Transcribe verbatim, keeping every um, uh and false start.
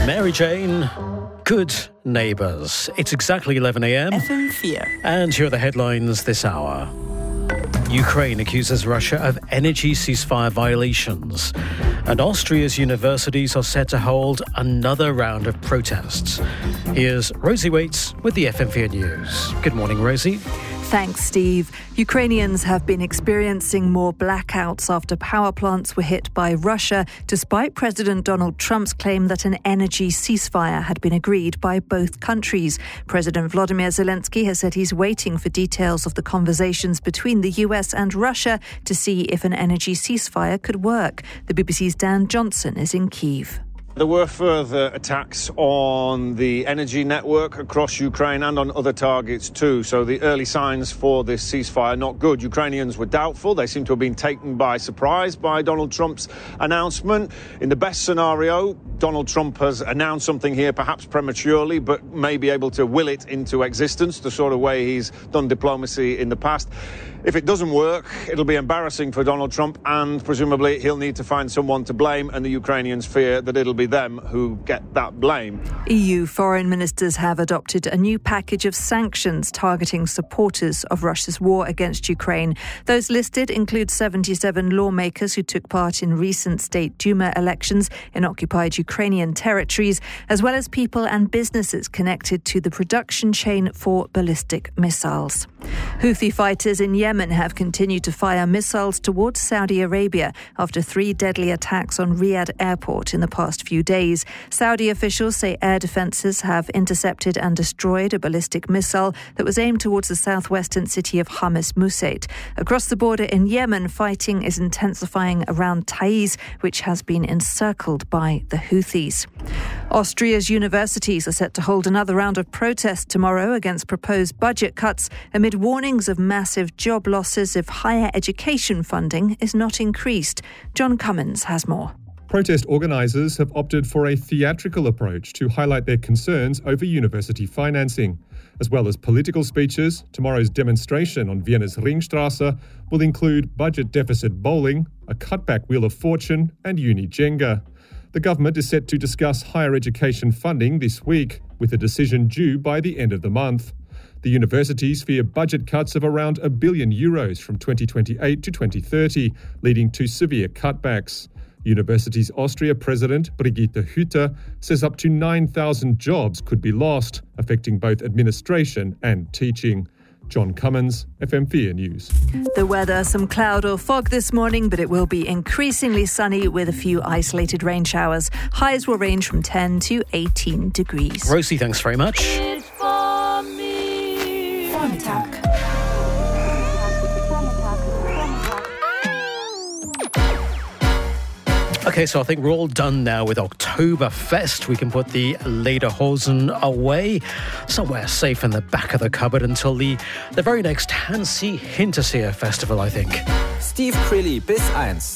Mary Jane, good neighbours. It's exactly eleven a.m. F M four. And here are the headlines this hour. Ukraine accuses Russia of energy ceasefire violations. And Austria's universities are set to hold another round of protests. Here's Rosie Waits with the F M four News. Good morning, Rosie. Thanks, Steve. Ukrainians have been experiencing more blackouts after power plants were hit by Russia, despite President Donald Trump's claim that an energy ceasefire had been agreed by both countries. President Volodymyr Zelensky has said he's waiting for details of the conversations between the U S and Russia to see if an energy ceasefire could work. The B B C's Dan Johnson is in Kyiv. There were further attacks on the energy network across Ukraine and on other targets too. So the early signs for this ceasefire are not good. Ukrainians were doubtful. They seem to have been taken by surprise by Donald Trump's announcement. In the best scenario, Donald Trump has announced something here, perhaps prematurely, but may be able to will it into existence, the sort of way he's done diplomacy in the past. If it doesn't work, it'll be embarrassing for Donald Trump, and presumably he'll need to find someone to blame, and the Ukrainians fear that it'll be them who get that blame. E U foreign ministers have adopted a new package of sanctions targeting supporters of Russia's war against Ukraine. Those listed include seventy-seven lawmakers who took part in recent State Duma elections in occupied Ukrainian territories, as well as people and businesses connected to the production chain for ballistic missiles. Houthi fighters in Yemen have continued to fire missiles towards Saudi Arabia after three deadly attacks on Riyadh airport in the past few days. Saudi officials say air defences have intercepted and destroyed a ballistic missile that was aimed towards the southwestern city of Hamas Musait. Across the border in Yemen, fighting is intensifying around Taiz, which has been encircled by the Houthis. Austria's universities are set to hold another round of protests tomorrow against proposed budget cuts amid warnings of massive job losses if higher education funding is not increased. John Cummins has more. Protest organisers have opted for a theatrical approach to highlight their concerns over university financing. As well as political speeches, tomorrow's demonstration on Vienna's Ringstrasse will include budget deficit bowling, a cutback wheel of fortune and uni Jenga. The government is set to discuss higher education funding this week, with a decision due by the end of the month. The universities fear budget cuts of around a billion euros from twenty twenty-eight to twenty thirty, leading to severe cutbacks. Universities Austria President Brigitte Hütter says up to nine thousand jobs could be lost, affecting both administration and teaching. John Cummins, F M four News. The weather, some cloud or fog this morning, but it will be increasingly sunny with a few isolated rain showers. Highs will range from ten to eighteen degrees. Rosie, thanks very much. Vormittag. Okay, so I think we're all done now with Oktoberfest. We can put the Lederhosen away, somewhere safe in the back of the cupboard until the, the very next Hansi Hinterseer Festival, I think. Steve Crilly bis eins.